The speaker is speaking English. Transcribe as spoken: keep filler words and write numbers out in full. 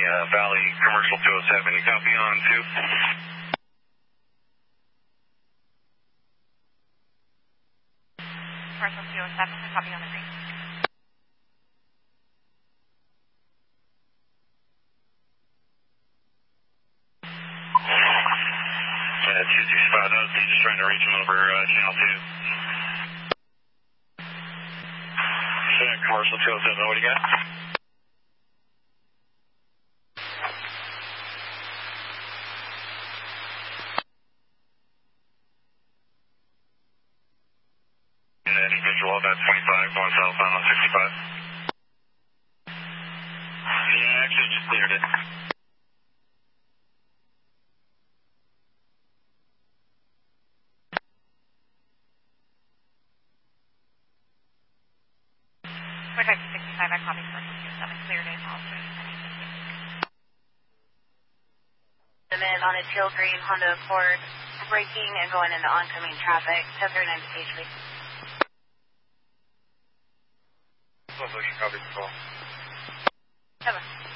uh, Valley Commercial two oh seven. You copy on two? Commercial two oh seven, we copy on the green. Yeah, two two five, that was me just trying to reach him over uh, channel two. Yeah, Commercial two oh seven, what do you got? Any visual, that's twenty-five, going southbound on sixty-five. Yeah, actually just cleared it. We're taxi sixty-five, I copy commercial two oh seven, cleared it, all three. The man on a teal green Honda Accord, braking and going into oncoming traffic, ten thirty-nine to Page Week. Resolution, copy, control. Seven.